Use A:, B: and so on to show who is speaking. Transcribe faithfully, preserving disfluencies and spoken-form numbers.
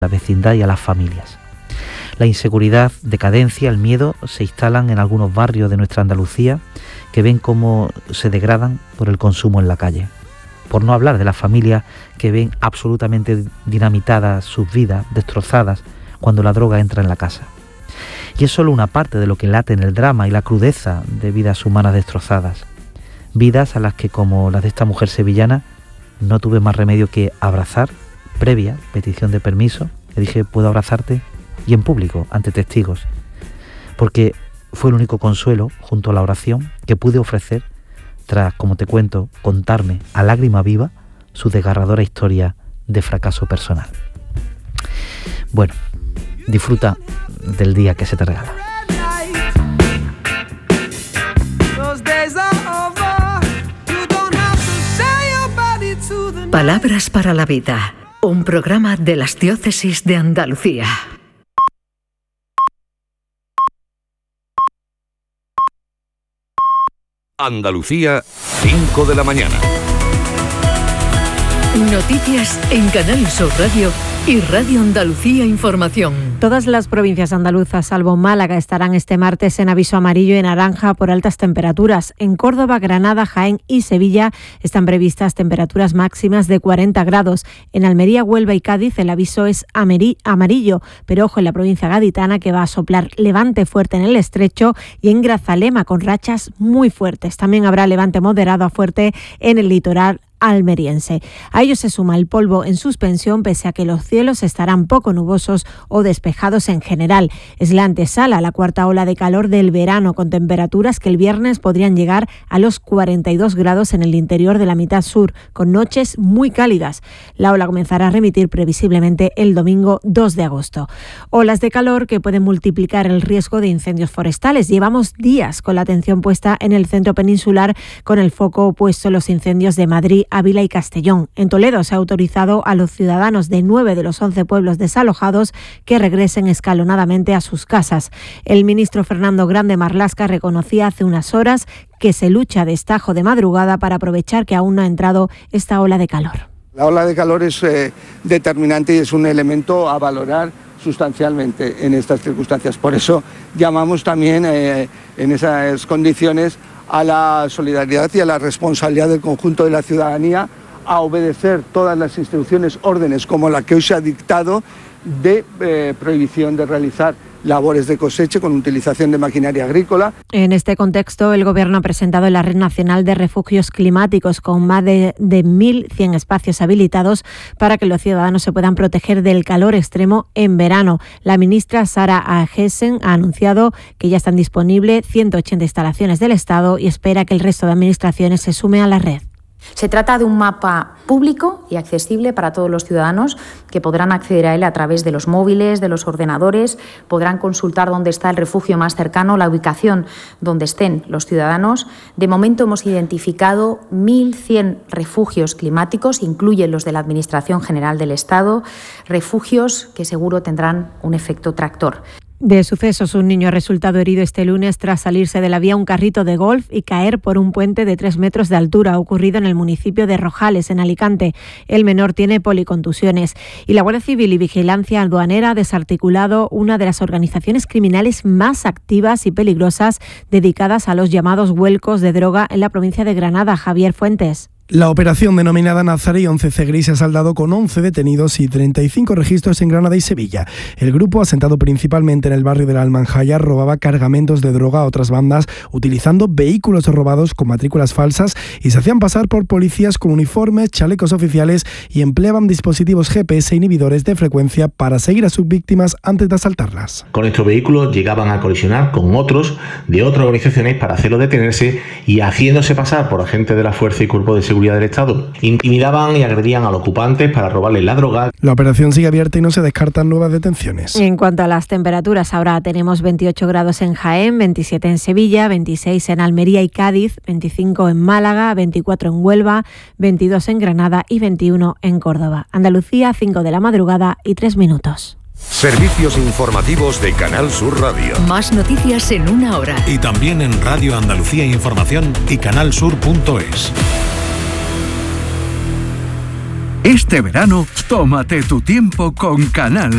A: la vecindad y a las familias. La inseguridad, decadencia, el miedo se instalan en algunos barrios de nuestra Andalucía que ven cómo se degradan por el consumo en la calle. Por no hablar de las familias que ven absolutamente dinamitadas sus vidas, destrozadas, cuando la droga entra en la casa. Y es solo una parte de lo que late en el drama y la crudeza de vidas humanas destrozadas. Vidas a las que, como las de esta mujer sevillana, no tuve más remedio que abrazar, previa petición de permiso. Le dije, ¿puedo abrazarte? Y en público, ante testigos. Porque fue el único consuelo, junto a la oración, que pude ofrecer tras, como te cuento, contarme a lágrima viva su desgarradora historia de fracaso personal. Bueno, disfruta del día que se te regala.
B: Palabras para la vida, un programa de las diócesis de Andalucía.
C: Andalucía, cinco de la mañana.
B: Noticias en Canal Sur Radio y Radio Andalucía Información.
D: Todas las provincias andaluzas, salvo Málaga, estarán este martes en aviso amarillo y naranja por altas temperaturas. En Córdoba, Granada, Jaén y Sevilla están previstas temperaturas máximas de cuarenta grados. En Almería, Huelva y Cádiz el aviso es amarillo, pero ojo en la provincia gaditana, que va a soplar levante fuerte en el Estrecho, y en Grazalema con rachas muy fuertes. También habrá levante moderado a fuerte en el litoral almeriense. A ello se suma el polvo en suspensión, pese a que los cielos estarán poco nubosos o despejados en general. Es la antesala a la cuarta ola de calor del verano, con temperaturas que el viernes podrían llegar a los cuarenta y dos grados en el interior de la mitad sur, con noches muy cálidas. La ola comenzará a remitir previsiblemente el domingo dos de agosto. Olas de calor que pueden multiplicar el riesgo de incendios forestales. Llevamos días con la atención puesta en el centro peninsular, con el foco puesto en los incendios de Madrid, Ávila y Castellón. En Toledo se ha autorizado a los ciudadanos de nueve de los once pueblos desalojados que regresen escalonadamente a sus casas. El ministro Fernando Grande Marlaska reconocía hace unas horas que se lucha a destajo de madrugada para aprovechar que aún no ha entrado esta ola de calor.
E: La ola de calor es eh, determinante y es un elemento a valorar sustancialmente en estas circunstancias. Por eso llamamos también eh, en esas condiciones a la solidaridad y a la responsabilidad del conjunto de la ciudadanía a obedecer todas las instrucciones, órdenes como la que hoy se ha dictado de eh, prohibición de realizar labores de cosecha con utilización de maquinaria agrícola.
D: En este contexto, el Gobierno ha presentado la Red Nacional de Refugios Climáticos, con más de, de mil cien espacios habilitados para que los ciudadanos se puedan proteger del calor extremo en verano. La ministra Sara Agesen ha anunciado que ya están disponibles ciento ochenta instalaciones del Estado y espera que el resto de administraciones se sumen a la red.
F: Se trata de un mapa público y accesible para todos los ciudadanos, que podrán acceder a él a través de los móviles, de los ordenadores, podrán consultar dónde está el refugio más cercano, la ubicación donde estén los ciudadanos. De momento hemos identificado mil cien refugios climáticos, incluyen los de la Administración General del Estado, refugios que seguro tendrán un efecto tractor.
D: De sucesos, un niño ha resultado herido este lunes tras salirse de la vía un carrito de golf y caer por un puente de tres metros de altura. Ha ocurrido en el municipio de Rojales, en Alicante. El menor tiene policontusiones. Y la Guardia Civil y Vigilancia Aduanera ha desarticulado una de las organizaciones criminales más activas y peligrosas dedicadas a los llamados vuelcos de droga en la provincia de Granada. Javier Fuentes.
G: La operación denominada Nazaré once C Gris se ha saldado con once detenidos y treinta y cinco registros en Granada y Sevilla. El grupo, asentado principalmente en el barrio de la Almanjaya, robaba cargamentos de droga a otras bandas utilizando vehículos robados con matrículas falsas y se hacían pasar por policías con uniformes, chalecos oficiales y empleaban dispositivos G P S inhibidores de frecuencia para seguir a sus víctimas antes de asaltarlas.
H: Con estos vehículos llegaban a colisionar con otros de otras organizaciones para hacerlos detenerse y, haciéndose pasar por agentes de la Fuerza y Cuerpo de Seguridad del Estado, intimidaban y agredían a los ocupantes para robarles la droga.
G: La operación sigue abierta y no se descartan nuevas detenciones.
D: En cuanto a las temperaturas, ahora tenemos veintiocho grados en Jaén, veintisiete en Sevilla, veintiséis en Almería y Cádiz, veinticinco en Málaga, veinticuatro en Huelva, veintidós en Granada y veintiuno en Córdoba. Andalucía, cinco de la madrugada y tres minutos.
C: Servicios informativos de Canal Sur Radio.
B: Más noticias en una hora.
I: Y también en Radio Andalucía Información y canalsur punto es.
J: Este verano, tómate tu tiempo con Canal